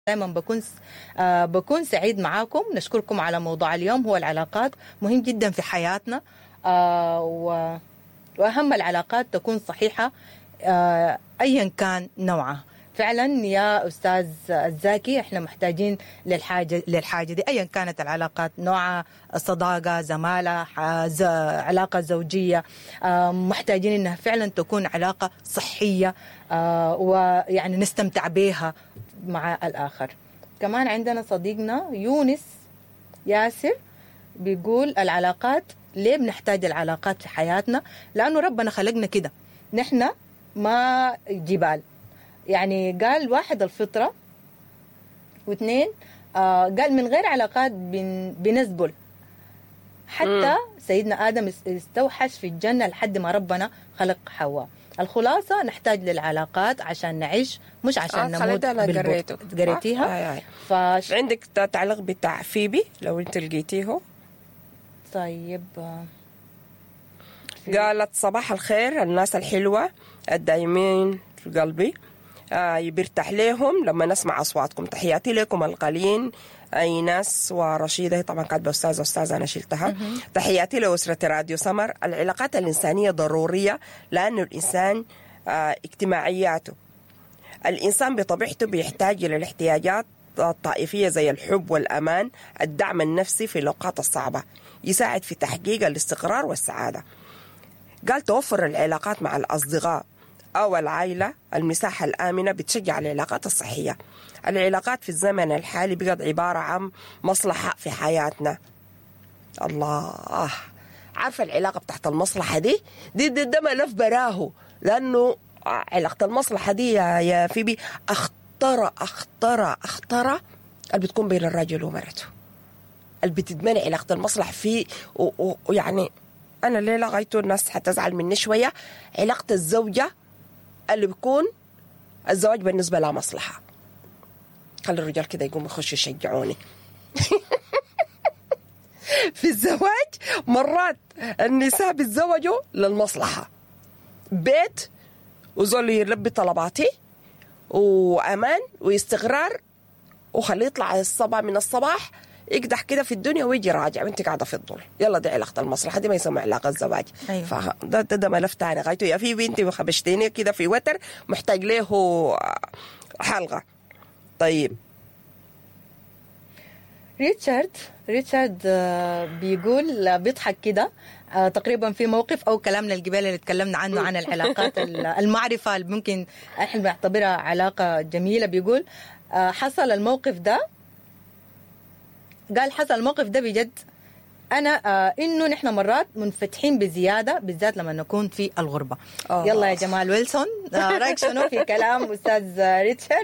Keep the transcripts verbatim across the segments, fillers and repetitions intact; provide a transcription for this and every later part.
دائما بكون آه بكون سعيد معاكم. نشكركم على موضوع اليوم، هو العلاقات مهم جدا في حياتنا، آه و... وأهم العلاقات تكون صحيحة آه أيا كان نوعها. فعلا يا أستاذ الزاكي احنا محتاجين للحاجة للحاجة دي أيا كانت العلاقات، نوعها صداقة، زمالة، ز... علاقة زوجية، آه محتاجين إنها فعلا تكون علاقة صحية آه ويعني نستمتع بها مع الآخر. كمان عندنا صديقنا يونس ياسر بيقول العلاقات، ليه بنحتاج العلاقات في حياتنا؟ لأنه ربنا خلقنا كده، نحن ما جبال. يعني قال واحد الفطرة، واثنين آه قال من غير علاقات بن بنزبل. حتى م. سيدنا آدم استوحش في الجنة لحد ما ربنا خلق حواء. الخلاصة نحتاج للعلاقات عشان نعيش، مش عشان آه نموت. بالبوت. قريتيها؟ آه آه آه. فش... عندك تعليق بتاع فيبي لو انت لقيتيه؟ طيب في... قالت صباح الخير الناس الحلوة الدايمين في قلبي، آه بيرتاح لهم لما نسمع أصواتكم. تحياتي لكم الغاليين أيناس ورشيدة، طبعا كاتبة أستاذة أستاذة أنا شلتها. تحياتي لأسرة راديو سمر. العلاقات الإنسانية ضرورية لأنه الإنسان آه اجتماعياته، الإنسان بطبيعته بيحتاج إلى الاحتياجات الطائفية زي الحب والأمان، الدعم النفسي في الأوقات الصعبة، يساعد في تحقيق الاستقرار والسعادة. قال توفر العلاقات مع الأصدقاء أو العائلة المساحة الآمنة بتشجع العلاقات الصحية. العلاقات في الزمن الحالي بقت عبارة عن مصلحة في حياتنا. الله، عارفة العلاقة بتاعت المصلحة دي دي دي ده ملف براه، لأنه علاقة المصلحة دي يا, يا فيبي أخطرة أخطرة أخطرة اللي بتكون بين الرجل ومرته، اللي بتدمني علاقة المصلحة فيه. ويعني أنا ليه لغايته الناس حتزعل مني شوية، علاقة الزوجة اللي بيكون الزواج بالنسبة لها مصلحة. خلي الرجال كده يقوموا يخشوا يشجعوني في الزواج مرات النساء بيتزوجوا للمصلحة، بيت وزول يلبي طلباتي وأمان واستقرار، وخليه يطلع الصباح من الصباح يقدح كده في الدنيا ويجي راجع وانت قاعده في الظل. يلا دي علاقه المصلحه، دي ما يسمى علاقه الزواج. أيوة. فده ده, ده ملف تاني غايته يا في بنتي وخبشتيني كده في وتر محتاج له حلقه. طيب ريتشارد ريتشارد بيقول بيضحك كده تقريبا في موقف او كلامنا الجبال اللي تكلمنا عنه عن العلاقات المعرفه اللي ممكن احنا بنعتبرها علاقه جميله. بيقول حصل الموقف ده، قال حصل الموقف ده بجد أنا آه إنه نحن مرات منفتحين بزيادة بالذات لما نكون في الغربة. أوه. يلا يا جمال ويلسون، آه رأيك شنو في كلام أستاذ ريتشارد؟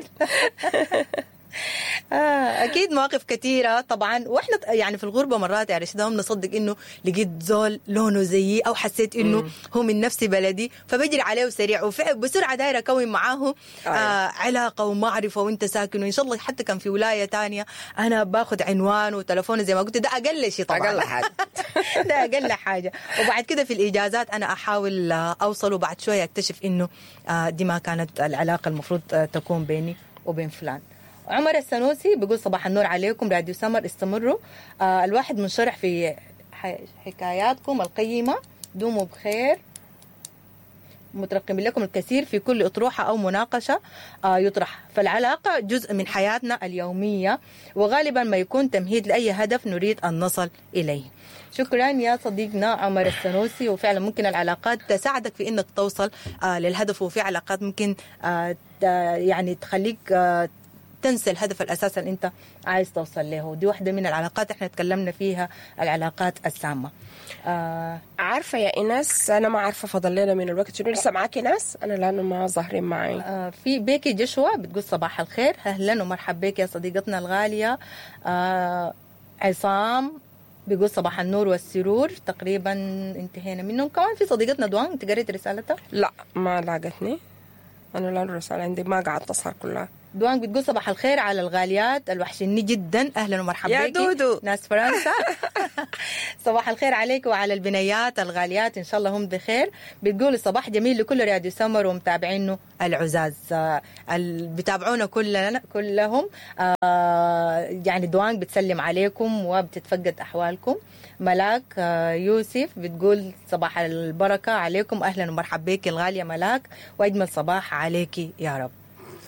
آه أكيد مواقف كثيرة طبعا، وإحنا يعني في الغربة مرات يعني شدهم نصدق إنه لقيت زول لونه زيي أو حسيت إنه مم. هو من نفس بلدي فبجري عليه سريع وبسرعة دايرة أكون معاه آه علاقة ومعرفة وإنت ساكن، وإن شاء الله حتى كان في ولاية تانية أنا باخد عنوان وتلفونه زي ما قلت، ده أقل شيء طبعا، أقل حاجة ده أقل حاجة. وبعد كده في الإجازات أنا أحاول أوصل، وبعد شوية أكتشف إنه آه دي ما كانت العلاقة المفروض تكون بيني وبين فلان. عمر السنوسي بيقول صباح النور عليكم راديو سمر، استمروا آه الواحد منشرح في حكاياتكم القيمة، دوموا بخير، مترقم لكم الكثير في كل أطروحة أو مناقشة آه يطرح. فالعلاقة جزء من حياتنا اليومية وغالبا ما يكون تمهيد لأي هدف نريد أن نصل إليه. شكرا يا صديقنا عمر السنوسي. وفعلا ممكن العلاقات تساعدك في أنك توصل آه للهدف، وفي علاقات ممكن آه يعني تخليك آه تنسى الهدف الأساسي اللي أنت عايز توصل له. دي واحدة من العلاقات احنا تكلمنا فيها، العلاقات السامة. آه عارفة يا إناس أنا ما عارفة فضل لنا من الوقت شنو، لسه معاكي ناس أنا لأنه ما ظاهرين معي. آه في بيكي جشوة بتقول صباح الخير، أهلا ومرحبا بك يا صديقتنا الغالية. آه عصام بيقول صباح النور والسرور، تقريبا انتهينا منهم. كمان في صديقتنا دوان، انت قريت رسالتها؟ لا ما لاقتني، أنا لا الرسالة عندي ما قاعد تصهر كلها. دوان بتقول صباح الخير على الغاليات الوحشني جدا، اهلا ومرحبا يا بك دودو. ناس فرنسا. صباح الخير عليك وعلى البنيات الغاليات، ان شاء الله هم بخير. بتقول الصباح جميل لكل راديو سمر ومتابعينه العزاز، آه ال- بتابعونا كلنا كلهم. آه يعني دوان بتسلم عليكم وبتتفقد احوالكم. ملاك آه يوسف بتقول صباح البركه عليكم، اهلا ومرحبا بك الغاليه ملاك، واجمل صباح عليكي يا رب.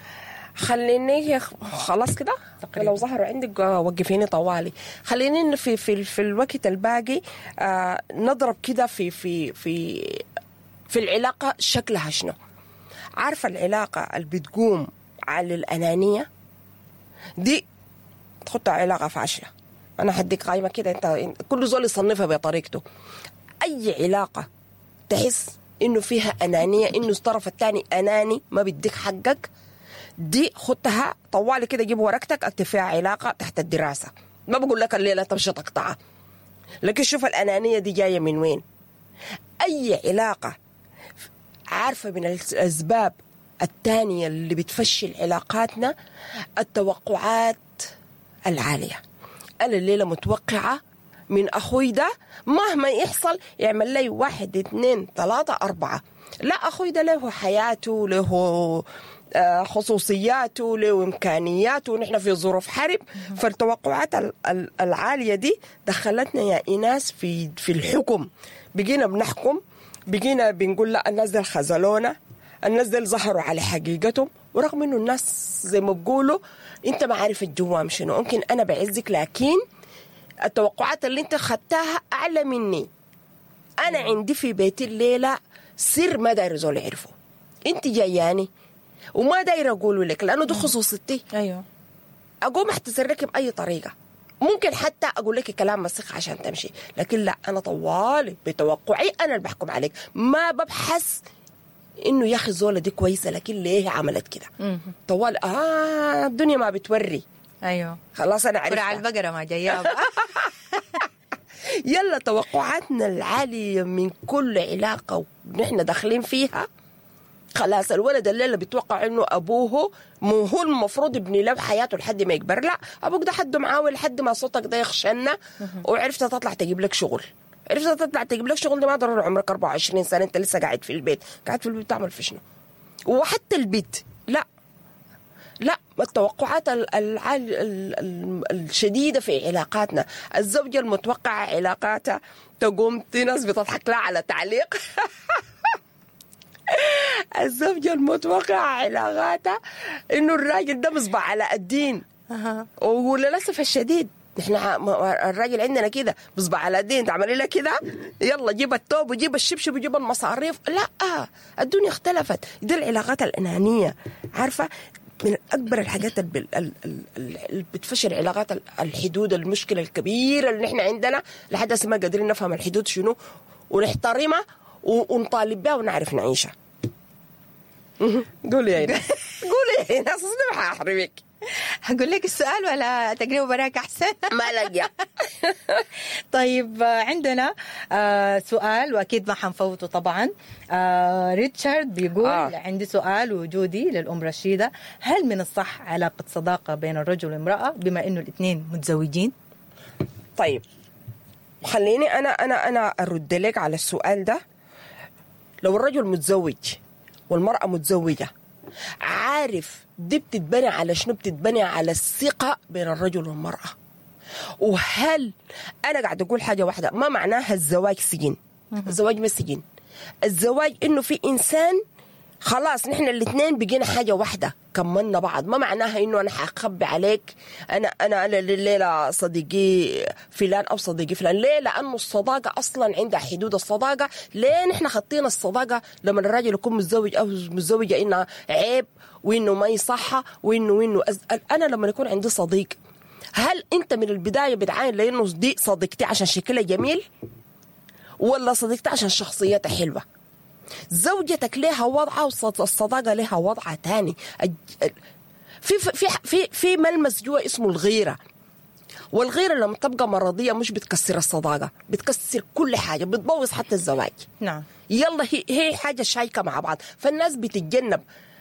خليني خلاص كده لو ظهروا عندك وقفيني طوالي. خليني في في في الوقت الباقي آه نضرب كده في في في في العلاقه شكلها شنو. عارفه العلاقه اللي بتقوم على الانانيه دي تخطها علاقه فاشله. انا هديك قائمه كده، انت كل زول يصنفها بطريقته. اي علاقه تحس انه فيها انانيه، انه الطرف الثاني اناني ما بيديك حقك، دي خدتها طوالي كده، جيب ورقتك اكتب فيها علاقه تحت الدراسه. ما بقول لك الليله تمشي تقطعها، لكن شوف الانانيه دي جايه من وين. اي علاقه عارفه من الاسباب الثانيه اللي بتفشل علاقاتنا التوقعات العاليه. انا الليله متوقعه من اخوي ده مهما يحصل يعمل لي واحد اثنين ثلاثه اربعه. لا، اخوي ده له حياته، له خصوصياته، له امكانياته، ونحن في ظروف حرب. فالتوقعات العاليه دي دخلتنا يا ايناس في في الحكم. بقينا بنحكم، بقينا بنقول لا الناس دي خذلونا، الناس دي ظهروا على حقيقتهم، ورغم انه الناس زي ما بقولوا انت ما عارف الجوام شنو. ممكن انا بعزك لكن التوقعات اللي انت خدتها اعلى مني. انا عندي في بيتي الليله سر ما داير زول يعرفه، انت جاياني وما داير اقوله لك لانه ده خصوصيتي. ايوه، اقوم احتسرك باي طريقه، ممكن حتى اقول لك كلام مسخ عشان تمشي، لكن لا، انا طوالي بتوقعي انا اللي بحكم عليك. ما ببحث انه يا اخي الزوله دي كويسه لكن ليه عملت كده. طوال اه الدنيا ما بتوري. ايوه خلاص انا عرفت على البقره ما جايه. يلا توقعاتنا العاليه من كل علاقه ونحن داخلين فيها. خلاص الولد الليله بيتوقع انه ابوه مو هو المفروض يبني له حياته لحد ما يكبر. لا، ابوك ده حد معاول لحد ما صوتك ده يخشنا وعرفت تطلع تجيب لك شغل. عرفت تطلع تجيب لك شغل، ده ما ضرر عمرك أربعة وعشرين سنه انت لسه قاعد في البيت. قاعد في البيت تعمل في شنو؟ وحتى البيت لا لا التوقعات العال... الشديدة في علاقاتنا. الزوجة المتوقعة علاقاتها تقوم في ناس بتضحك لها على تعليق. الزوجة المتوقعة علاقاتها إنه الراجل ده مصباح على الدين. وللأسف الشديد نحن الراجل عندنا كده مصباح على الدين، تعملي له كده يلا جيب التوب وجيب الشبشب وجيب المصاريف. لا، الدنيا اختلفت. دي العلاقات الأنانية. عارفة من أكبر الحاجات اللي بتفشل علاقات الحدود. المشكلة الكبيرة اللي نحن عندنا لحد ما قادرين نفهم الحدود شنو ونحترمها ونطالب بها ونعرف نعيشها. قولي يا ناس، قولي يا ناس، أصلا ما هحرمك. هقول لك السؤال ولا تقريبا براك أحسن؟ ما لقى. طيب عندنا آه سؤال وأكيد ما حنفوته طبعا. آه ريتشارد بيقول آه. عندي سؤال وجودي للأم رشيدة، هل من الصح علاقة صداقة بين الرجل والامرأة بما إنه الاثنين متزوجين؟ طيب خليني أنا أنا أنا أرد لك على السؤال ده. لو الرجل متزوج والمرأة متزوجة، عارف دي بتتبني على شنو؟ بتتبني على الثقة بين الرجل والمرأة. وهل أنا قاعد أقول حاجة واحدة، ما معناها الزواج سجن. الزواج ما سجن. الزواج إنه في إنسان خلاص نحن الاثنين بقينا حاجة واحدة، كملنا بعض. ما معناها إنه أنا حأخبي عليك أنا أنا أنا الليلة صديقي فلان أو صديقي فلان. ليه؟ لأنه الصداقة أصلا عندها حدود. الصداقة ليه نحن خطينا الصداقة لما الراجل يكون متزوج أو متزوجة إنها عيب وإنه ما يصحى وإنه وإنه أنا لما يكون عندي صديق، هل أنت من البداية بتعاين لأنه دي صديقتي عشان شكلها جميل ولا صديقتي عشان شخصيتها حلوة؟ زوجتك لها وضعها والصداقة لها وضعها تاني. في في في في ملمس جوا اسمه الغيرة، والغيرة لما تبقى مرضية مش بتكسر الصداقة، بتكسر كل حاجة، بتبوظ حتى الزواج. نعم. يلا هي هي حاجة شايكة مع بعض، فالناس بتتجنب.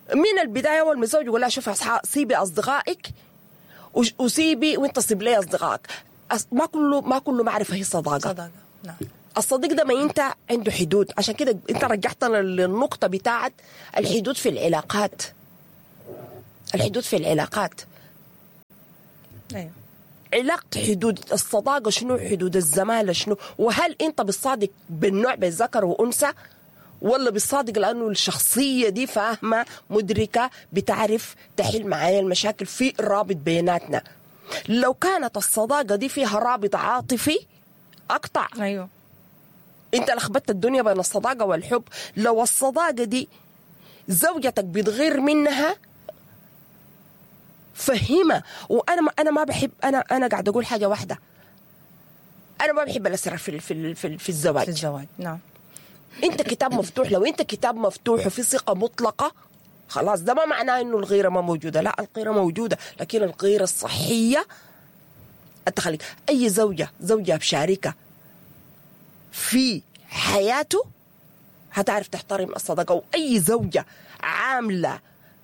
من البداية أول ما الزوج يقول لها شوفي أصحاب سيبي أصدقائك وسيبي وأنت سيب لي أصدقائك. ما كله ما كله معرفة هي صداقة. صداقة نعم. الصديق ده ما أنت عنده حدود. عشان كده أنت رجعتنا للنقطة بتاعت الحدود في العلاقات. الحدود في العلاقات أيوه. علاقة حدود الصداقة شنو، حدود الزمالة شنو، وهل أنت بالصادق بالنوع بالذكر وأنثى ولا بالصادق لأنه الشخصية دي فاهمة مدركة بتعرف تحل معايا المشاكل في رابط بيناتنا. لو كانت الصداقة دي فيها رابط عاطفي أقطع. أيوه. أنت لخبطت الدنيا بين الصداقة والحب. لو الصداقة دي زوجتك بتغير منها فهمها. وأنا أنا ما بحب، أنا أنا قاعد أقول حاجة واحدة، أنا ما بحب الأسرار في في في, في الزواج. في الزواج نعم. انت كتاب مفتوح. لو انت كتاب مفتوح وفي ثقة مطلقة خلاص ده ما معناه انه الغيرة ما موجودة. لا، الغيرة موجودة، لكن الغيرة الصحية التخلي. اي زوجة زوجة بشاركة في حياته هتعرف تحترم الصداقة. واي زوجة عاملة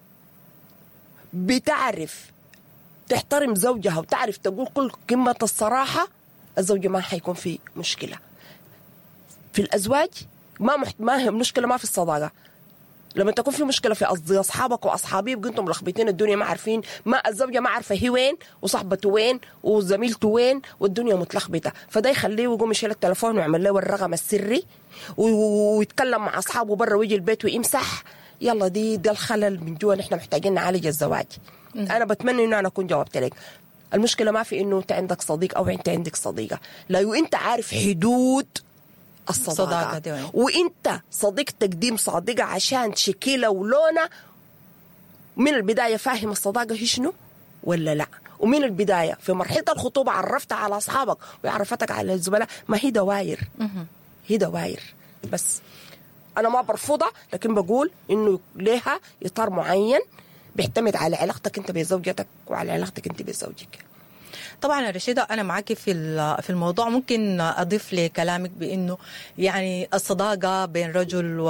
بتعرف تحترم زوجها وتعرف تقول كل قمة الصراحة، الزوجة ما حيكون في مشكلة في الأزواج. ما محت... ما هي مشكلة ما في الصداقة. لما تكون في مشكلة في أصدقاء أصحابك وأصحابي يبقوا أنتم ملخبطين الدنيا، ما عارفين، ما الزوجة ما عارفة هي وين وصاحبته وين وزميلته وين والدنيا متلخبطة. فده يخليه يقوم يشيل التلفون ويعمل له الرقم السري ويتكلم مع أصحابه برا ويجي البيت ويمسح. يلا دي ده الخلل من جوا نحن محتاجين نعالج الزواج. أنا بتمنى إنه أنا أكون جاوبت لك. المشكلة ما في إنه أنت عندك صديق أو أنت عندك صديقة، لا، أنت عارف حدود الصداقة. وانت صديقتك دي صادقة عشان شكلها ولونها من البداية فاهم الصداقة هي شنو ولا لا. ومن البداية في مرحلة الخطوبة عرفتها على أصحابك وعرفتك على الزملاء. ما هي دواير، هي دواير. بس أنا ما برفضها، لكن بقول إنه لها إطار معين بيعتمد على علاقتك أنت بزوجتك وعلى علاقتك أنت بزوجك. طبعا يا رشيدة أنا معك في في الموضوع. ممكن أضيف لكلامك بأنه يعني الصداقة بين رجل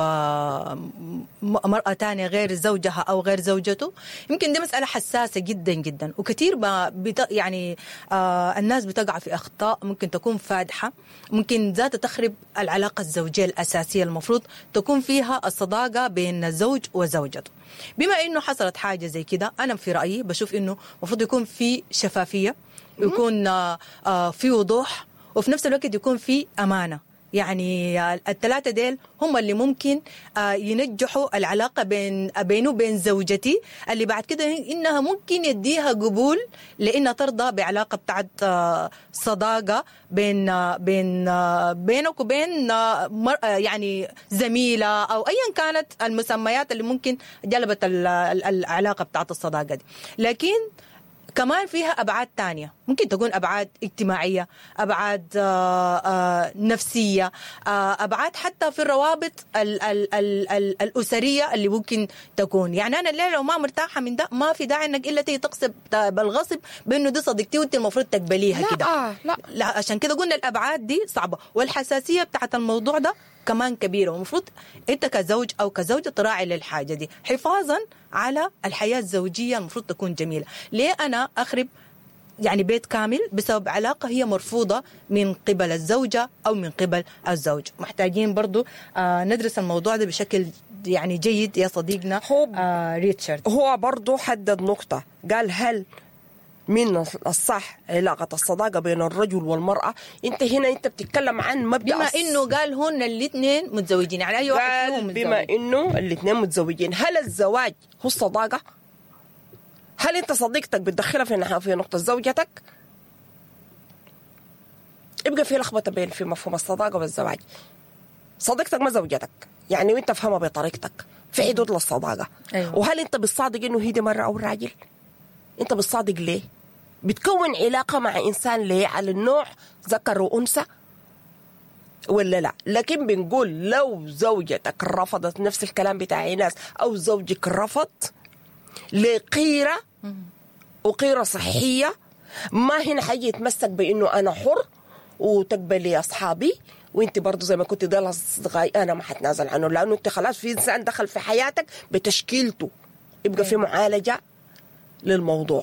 ومرأة تانية غير زوجها أو غير زوجته يمكن دي مسألة حساسة جدا جدا، وكثير ما بت يعني آه الناس بتقع في أخطاء ممكن تكون فادحة، ممكن ذات تخرب العلاقة الزوجية الأساسية المفروض تكون فيها الصداقة بين الزوج وزوجته. بما أنه حصلت حاجة زي كده، أنا في رأيي بشوف أنه المفروض يكون في شفافية، يكون في وضوح، وفي نفس الوقت يكون في أمانة. يعني الثلاثة ديل هم اللي ممكن ينجحوا العلاقة بين بينه وبين زوجتي، اللي بعد كده إنها ممكن يديها قبول لإنها ترضى بعلاقة بتاعت صداقة بين بين بينك وبين يعني زميلة أو أيا كانت المسميات اللي ممكن جلبت العلاقة بتاعت الصداقة دي. لكن كمان فيها أبعاد تانية، ممكن تكون أبعاد اجتماعية، أبعاد آآ آآ نفسية، أبعاد حتى في الروابط ال ال ال ال الأسرية اللي ممكن تكون. يعني أنا الليلة لو ما مرتاحة من ده ما في داعي إنك إلا تيجي تقصب بالغصب بأنه دي صديقتي وأنت المفروض تقبليها كده. لا, لا لا، عشان كده قلنا الأبعاد دي صعبة، والحساسية بتاعت الموضوع ده كمان كبيرة، ومفروض أنت كزوج أو كزوجة تراعي للحاجة دي حفاظا على الحياة الزوجية المفروض تكون جميلة. ليه أنا أخرب يعني بيت كامل بسبب علاقة هي مرفوضة من قبل الزوجة أو من قبل الزوج؟ محتاجين برضو آه ندرس الموضوع ده بشكل يعني جيد يا صديقنا آه ريتشارد. هو برضو حدد نقطة، قال هل من الصح علاقة الصداقة بين الرجل والمرأة. انت هنا انت بتتكلم عن مبدأ بما انه قال هن الاثنين متزوجين، يعني اي واحد فيهم متزوج. بما انه الاثنين متزوجين، هل الزواج هو الصداقة؟ هل انت صديقتك بتدخلها في في نقطة زوجتك؟ يبقى في لخبطة بين في مفهوم الصداقة والزواج. صديقتك ما زوجتك يعني، وانت فهمها بطريقتك في حدود للصداقة. أيوة. وهل انت بالصادق انه هي دي مرة او راجل؟ انت بالصادق ليه بتكون علاقة مع إنسان ليه على النوع ذكر وأنثى ولا لا؟ لكن بنقول لو زوجتك رفضت نفس الكلام بتاع ناس أو زوجك رفض لقيرة وقيرة صحية، ما هنا حاجة يتمسك بأنه أنا حر وتقبلي أصحابي وانت برضو زي ما كنت ده أصدقائي أنا ما حتنازل عنه، لأنه انت خلاص في إنسان دخل في حياتك بتشكيلته يبقى في معالجة للموضوع.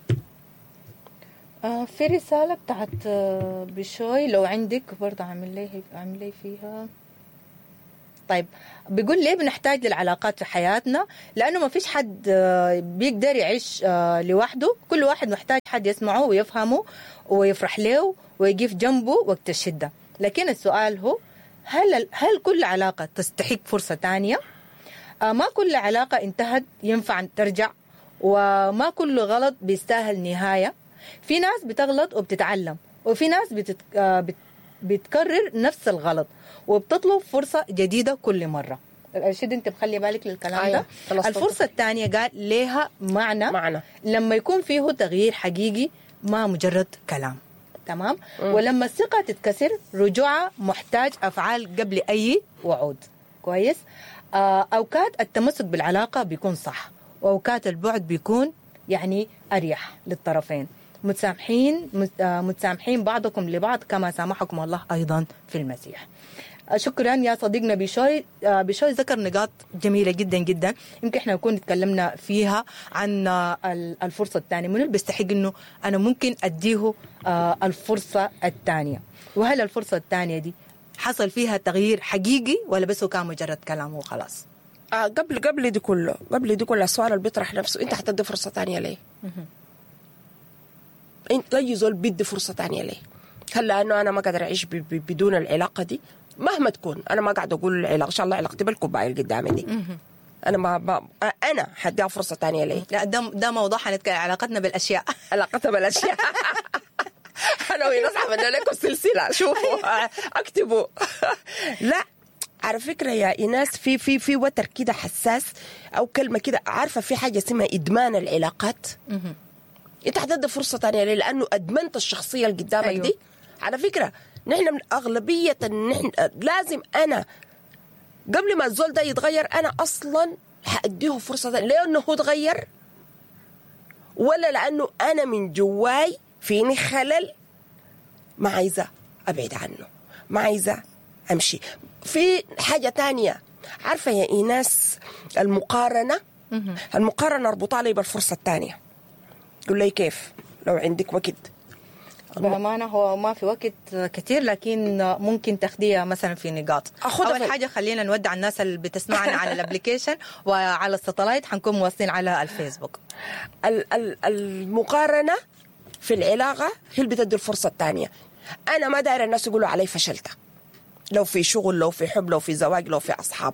آه في رسالة بتاعت آه بشوي، لو عندك برضه عامل لي عامل لي فيها. طيب بيقول ليه بنحتاج للعلاقات في حياتنا؟ لأنه ما فيش حد آه بيقدر يعيش آه لوحده، كل واحد محتاج حد يسمعه ويفهمه ويفرح له ويقف جنبه وقت الشدة. لكن السؤال هو هل هل كل علاقة تستحق فرصة تانية؟ آه ما كل علاقة انتهت ينفع ترجع، وما كل غلط بيستاهل نهاية. في ناس بتغلط وبتتعلم، وفي ناس بتت... بت... بتكرر نفس الغلط وبتطلب فرصة جديدة كل مرة. الأرشيد أنت مخلي بالك للكلام أيوة. ده. الفرصة الثانية قال ليها معنى, معنى لما يكون فيه تغيير حقيقي ما مجرد كلام. تمام. م. ولما الثقة تتكسر رجوعها محتاج أفعال قبل أي وعود. كويس. آه أوقات التمسك بالعلاقة بيكون صح، وأوقات البعد بيكون يعني أريح للطرفين. متسامحين متسامحين بعضكم لبعض كما سامحكم الله أيضا في المسيح. شكرا يا صديقنا بشوي. بشوي ذكر نقاط جميلة جدا جدا، يمكن احنا نكون تكلمنا فيها عن الفرصة الثانية. من اللي بيستحق انه انا ممكن اديه الفرصة الثانية، وهل الفرصة الثانية دي حصل فيها تغيير حقيقي ولا بس هو كان مجرد كلام وخلاص؟ آه قبل قبل دي كله قبل دي كله السؤال اللي بيطرح نفسه، انت حتدي فرصة تانية ليه؟ انت اي زول بدي فرصة تانية ليه؟ هل لانه انا ما قادر اعيش ب- ب- بدون العلاقة دي مهما تكون؟ انا ما قاعد اقول العلاقة ان شاء الله علاقتي بالكوبايه اللي قدامي دي انا ما, ما انا حديها فرصة تانية ليه؟ لا ده ده موضوع حنتكلم علاقتنا بالاشياء. علاقتها بالاشياء. انا وناس عملنا لكم سلسلة، شوفوا اكتبوا. لا على فكرة يا إيناس في في في وتر كده حساس أو كلمة كده، عارفة في حاجة اسمها إدمان العلاقات. أنت حتدي فرصة تانية ليه؟ لأنه أدمنت الشخصية اللي قدامك. أيوه. دي على فكرة نحن من أغلبية نحن لازم أنا قبل ما الزول ده يتغير أنا أصلا حأديه فرصة تانية. لأنه هو تغير ولا لأنه أنا من جواي فيني خلل ما عايزة أبعد عنه، ما عايزة أمشي. في حاجة تانية عارفة يا إيناس، المقارنة المقارنة اربطها لي بالفرصة التانية. قل لي كيف لو عندك وقت؟ بأمانة هو ما في وقت كتير، لكن ممكن تاخديها مثلا في نقاط. أول في... حاجة خلينا نودع الناس اللي بتسمعنا على الابليكيشن وعلى الساتلايت، حنكون مواصلين على الفيسبوك. المقارنة في العلاقة هي اللي بتدي الفرصة التانية. أنا ما داير الناس يقولوا علي فشلت، لو في شغل، لو في حب، لو في زواج، لو في أصحاب.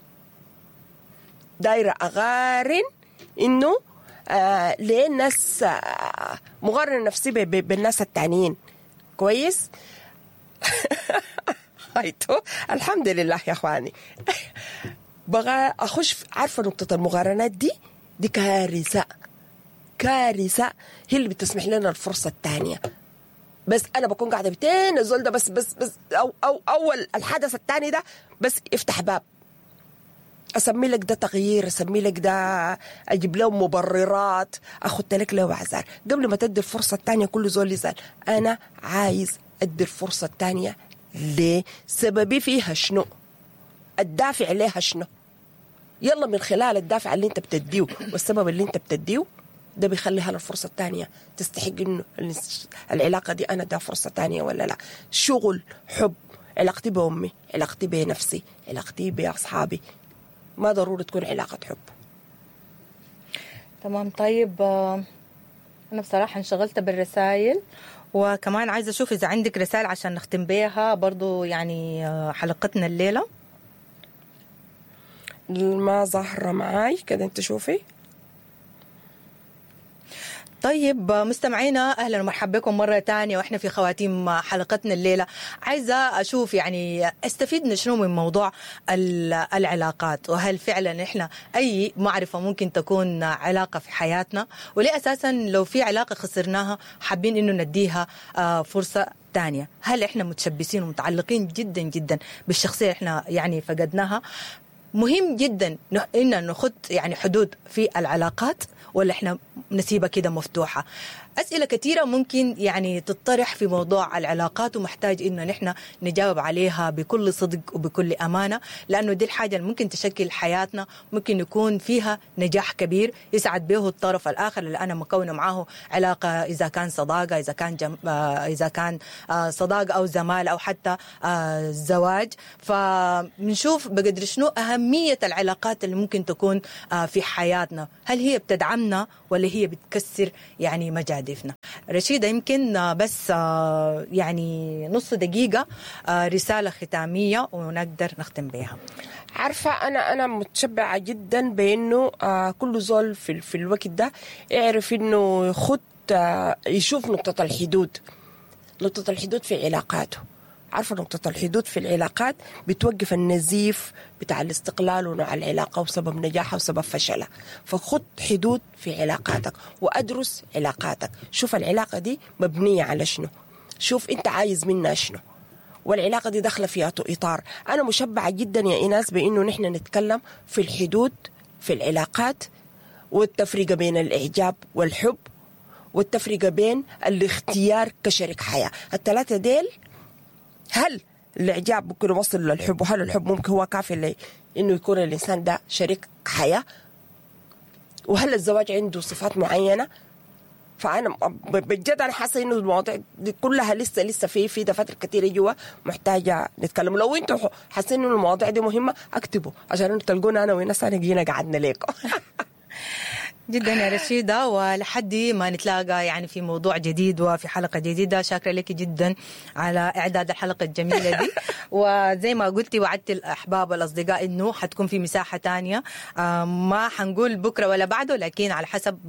دايرة أغارن إنه آه ليه الناس آه مغارنة نفسي بالناس التانيين. كويس. هايتو الحمد لله يا أخواني. بغى أخش عارفة نقطة المغارنات دي دي كارثة كارثة، هي اللي بتسمح لنا الفرصة التانية. بس أنا بكون قاعدة بتين الزول ده بس بس بس أو أو أول الحدث التاني ده بس يفتح باب، أسمي لك ده تغيير، أسمي لك ده أجيب له مبررات، أخذت لك له أعذار. قبل ما تدي الفرصة التانية كل زول يسأل أنا عايز أدي الفرصة التانية ليه؟ سببي فيها شنو؟ الدافع ليها شنو؟ يلا من خلال الدافع اللي أنت بتديه والسبب اللي أنت بتديه ده بيخلي هلا الفرصة التانية تستحق إنه العلاقة دي أنا ده فرصة تانية ولا لا. شغل، حب، علاقتي بأمي، علاقتي بنفسي، علاقتي بأصحابي، ما ضروري تكون علاقة حب. تمام. طيب أنا بصراحة انشغلت بالرسائل، وكمان عايزة أشوف إذا عندك رسائل عشان نختم بيها برضو يعني حلقتنا الليلة. ما ظاهرة معاي كده، أنت شوفي. طيب مستمعينا أهلا ومرحبا بكم مرة تانية، وإحنا في خواتيم حلقتنا الليلة. عايزة أشوف يعني استفيد شنو من موضوع العلاقات، وهل فعلا إحنا أي معرفة ممكن تكون علاقة في حياتنا، وليه أساسا لو في علاقة خسرناها حابين إنه نديها فرصة تانية. هل إحنا متشبسين ومتعلقين جدا جدا بالشخصية إحنا يعني فقدناها؟ مهم جدا إن نخط يعني حدود في العلاقات ولا إحنا نسيبها كده مفتوحة. أسئلة كثيرة ممكن يعني تطرح في موضوع العلاقات ومحتاج إنه نحن نجاوب عليها بكل صدق وبكل أمانة، لأنه دي الحاجة اللي ممكن تشكل حياتنا، ممكن يكون فيها نجاح كبير يسعد به الطرف الآخر اللي أنا مكونة معه علاقة، إذا كان صداقة، إذا كان جم... إذا كان صداقة أو زمالة أو حتى زواج. فبنشوف بقدر شنو أهمية العلاقات اللي ممكن تكون في حياتنا، هل هي بتدعمنا ولا هي بتكسر يعني مجادفنا. رشيدة يمكن بس يعني نص دقيقة رسالة ختامية ونقدر نختم بها. عارفة أنا أنا متشبعة جدا بأنه كل زول في, في الوقت ده يعرف أنه يخط يشوف نقطة الحدود، نقطة الحدود في علاقاته. عارفة نقطة الحدود في العلاقات بتوقف النزيف بتاع الاستقلال ونوع العلاقة وسبب نجاحها وسبب فشلها. فخط حدود في علاقاتك وأدرس علاقاتك، شوف العلاقة دي مبنية على شنو، شوف أنت عايز منها شنو، والعلاقة دي داخلة في إطار. أنا مشبعة جدا يا إيناس بأنه نحن نتكلم في الحدود في العلاقات، والتفرقة بين الإعجاب والحب، والتفرقة بين الاختيار كشريك حياة. الثلاثة ديل، هل الإعجاب ممكن يوصل للحب، وهل الحب ممكن هو كافي لي إنه يكون الإنسان ده شريك حياة، وهل الزواج عنده صفات معينة. فأنا بجد أنا حاسة إنه المواضيع دي كلها لسه لسه في في دفاتر كتيرة جوا محتاجة نتكلم. لو أنتوا حاسين إنه المواضيع دي مهمة اكتبوا عشان أنتوا تلقونا أنا وناس أنا جينا قعدنا ليكم. جدا يا رشيدة، ولحد ما نتلاقى يعني في موضوع جديد وفي حلقة جديدة. شاكرة لك جدا على إعداد الحلقة الجميلة دي، وزي ما قلتي وعدت الأحباب والأصدقاء إنه حتكون في مساحة تانية، ما حنقول بكرة ولا بعده، لكن على حسب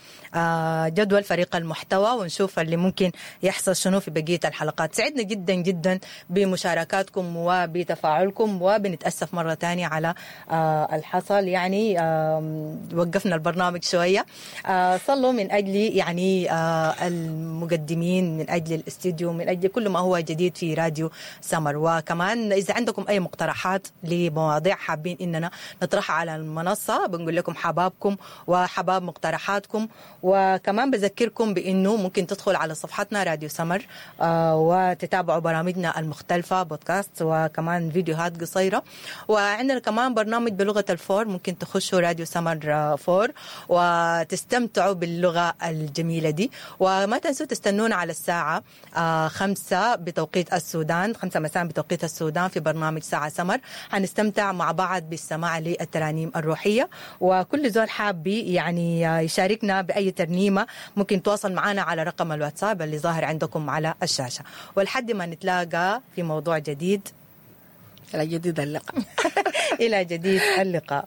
جدول فريق المحتوى ونشوف اللي ممكن يحصل شنو في بقية الحلقات. سعدنا جدا جدا بمشاركاتكم وبتفاعلكم، وبنتأسف مرة تانية على الحصل، يعني وقفنا البرنامج شوية. آه صلوا من أجل يعني آه المقدمين، من أجل الاستديو، من أجل كل ما هو جديد في راديو سمر. وكمان إذا عندكم أي مقترحات لمواضيع حابين إننا نطرحها على المنصة، بنقول لكم حبابكم وحباب مقترحاتكم. وكمان بذكركم بإنه ممكن تدخل على صفحتنا راديو سمر آه وتتابعوا برامجنا المختلفة، بودكاست وكمان فيديوهات قصيرة. وعندنا كمان برنامج بلغة الفور، ممكن تخشوا راديو سمر فور وتستمتعوا باللغة الجميلة دي. وما تنسوا تستنونا على الساعة آه خمسة بتوقيت السودان، خمسة مساء بتوقيت السودان في برنامج ساعة سمر. هنستمتع مع بعض بالسماع للترانيم الروحية، وكل زول حاب يعني يشاركنا بأي ترنيمة ممكن تواصل معنا على رقم الواتساب اللي ظاهر عندكم على الشاشة. ولحد ما نتلاقى في موضوع جديد، إلى جديد اللقاء. إلى جديد اللقاء.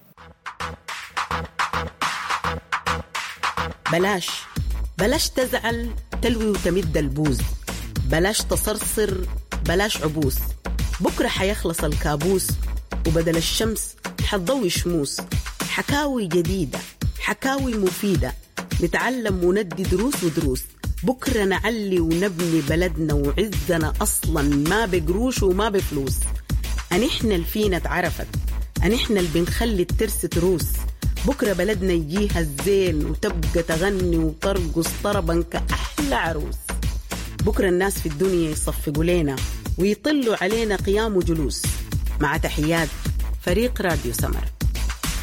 بلاش بلاش تزعل تلوي وتمد البوز، بلاش تصرصر، بلاش عبوس. بكرة حيخلص الكابوس وبدل الشمس حتضوي شموس. حكاوي جديدة، حكاوي مفيدة، نتعلم وندي دروس ودروس. بكرة نعلي ونبني بلدنا وعزنا أصلا ما بقروش وما بفلوس. أنحنا الفينا اتعرفت، أنحنا اللي بنخلي الترس تروس. بكرة بلدنا يجيها الزين وتبقى تغني وترقص طربا كأحلى عروس. بكرة الناس في الدنيا يصفقوا لنا ويطلوا علينا قيام وجلوس. مع تحيات فريق راديو سمر.